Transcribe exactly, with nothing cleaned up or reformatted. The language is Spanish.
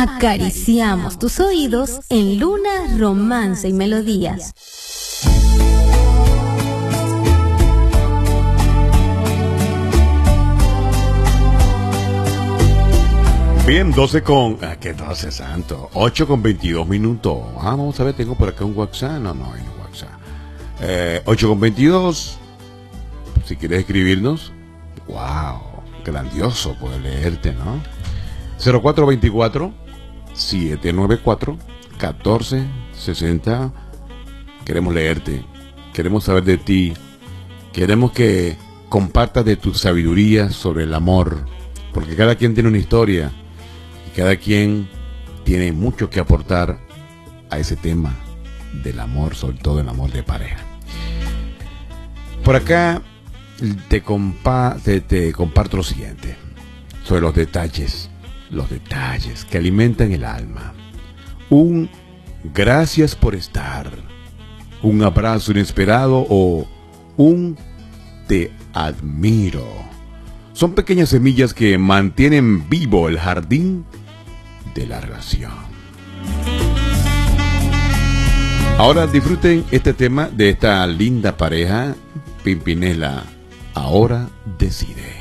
acariciamos tus oídos en Luna, Romance y Melodías. Bien, doce con... Ah, ¿qué doce, santo? ocho con veintidós minutos. Ah, vamos a ver, tengo por acá un WhatsApp. No, no hay un WhatsApp. Eh, ocho con veintidós. Si quieres escribirnos. Wow, grandioso poder leerte, ¿no? cero cuatro veinticuatro, setecientos noventa y cuatro, catorce sesenta. Queremos leerte. Queremos saber de ti. Queremos que compartas de tu sabiduría sobre el amor. Porque cada quien tiene una historia. Cada quien tiene mucho que aportar a ese tema del amor, sobre todo el amor de pareja. Por acá te, compa te, te comparto lo siguiente, sobre los detalles, los detalles que alimentan el alma. Un gracias por estar, un abrazo inesperado o un te admiro. Son pequeñas semillas que mantienen vivo el jardín de la relación. Ahora disfruten este tema de esta linda pareja, Pimpinela, Ahora Decide.